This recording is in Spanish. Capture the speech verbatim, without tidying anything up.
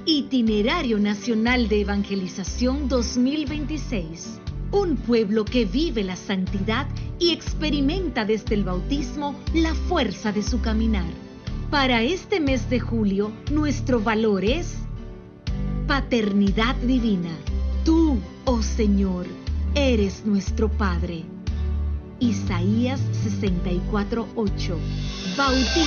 Itinerario Nacional de Evangelización dos mil veintiséis. Un pueblo que vive la santidad y experimenta desde el bautismo la fuerza de su caminar. Para este mes de julio, nuestro valor es paternidad divina. Tú, oh Señor, eres nuestro Padre. Isaías sesenta y cuatro, ocho. Bautismo.